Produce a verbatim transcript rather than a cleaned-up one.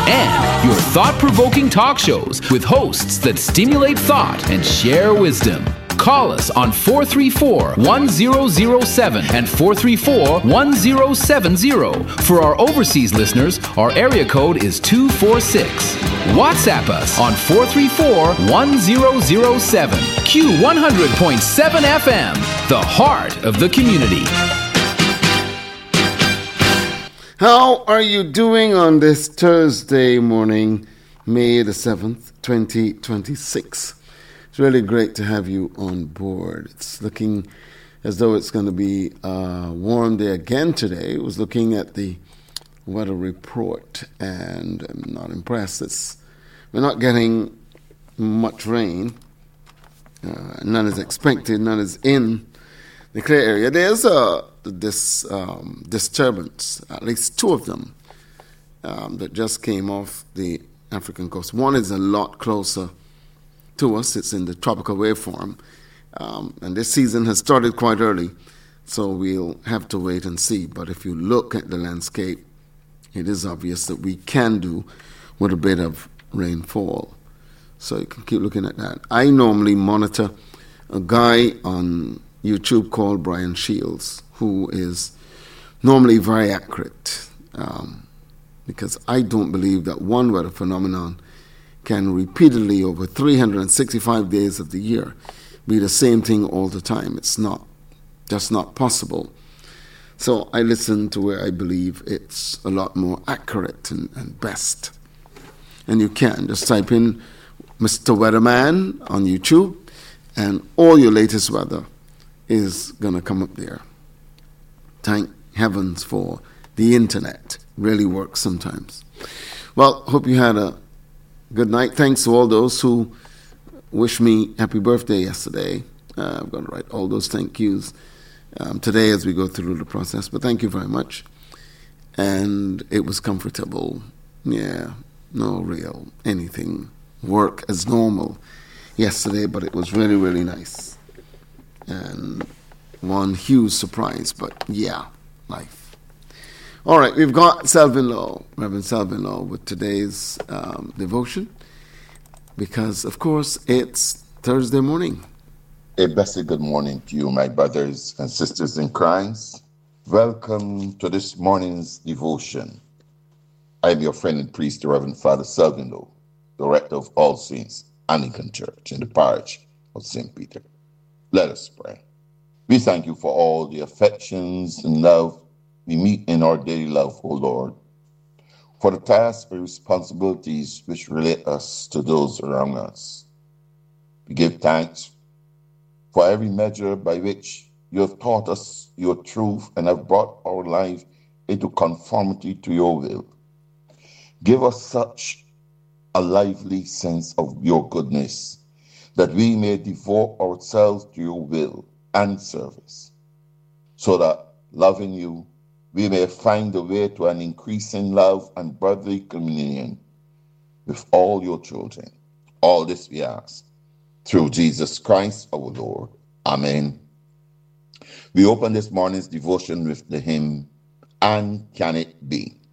and your thought-provoking talk shows with hosts that stimulate thought and share wisdom. Call us on four three four, one zero zero seven and four three four, one zero seven zero. For our overseas listeners, our area code is two four six. WhatsApp us on four three four, one zero zero seven. Q one hundred point seven F M, the heart of the community. How are you doing on this Thursday morning, May the seventh, twenty twenty-six? It's really great to have you on board. It's looking as though it's going to be a warm day again today. I was looking at the weather report, and I'm not impressed. It's, we're not getting much rain. Uh, none is expected. None is in the clear area. There's a this um, disturbance, at least two of them, um, that just came off the African coast. One is a lot closer to us. It's in the tropical waveform, um, and this season has started quite early, so we'll have to wait and see. But if you look at the landscape, it is obvious that we can do with a bit of rainfall. So you can keep looking at that. I normally monitor a guy on YouTube called Brian Shields, who is normally very accurate, um, because I don't believe that one weather phenomenon can repeatedly over three hundred sixty-five days of the year be the same thing all the time. It's not, just not possible. So I listen to where I believe it's a lot more accurate and, and best. And you can just type in Mister Weatherman on YouTube, and all your latest weather is going to come up there. Thank heavens for the internet. Really works sometimes. Well, hope you had a good night. Thanks to all those who wished me happy birthday yesterday. Uh, I'm going to write all those thank yous um, today as we go through the process. But thank you very much. And it was comfortable. Yeah, no real anything. Work as normal yesterday, but it was really, really nice. And one huge surprise, but yeah, life. All right, we've got Selvin Law, Reverend Selvin Law, with today's um, devotion, because, of course, it's Thursday morning. A blessed good morning to you, my brothers and sisters in Christ. Welcome to this morning's devotion. I am your friend and priest, the Reverend Father Selvin Law, Director of All Saints Anglican Church in the parish of Saint Peter. Let us pray. We thank you for all the affections and love we meet in our daily life, O Lord, for the tasks and responsibilities which relate us to those around us. We give thanks for every measure by which you have taught us your truth and have brought our life into conformity to your will. Give us such a lively sense of your goodness that we may devote ourselves to your will and service, so that, loving you, we may find the way to an increasing love and brotherly communion with all your children. All this we ask through Jesus Christ our Lord. Amen. We open this morning's devotion with the hymn, And Can It Be?